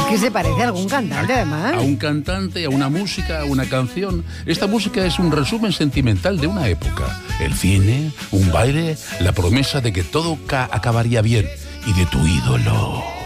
que se parece a algún cantante, además. A un cantante, a una música, a una canción. Esta música es un resumen sentimental de una época. El cine, un baile, la promesa de que todo acabaría bien y de tu ídolo.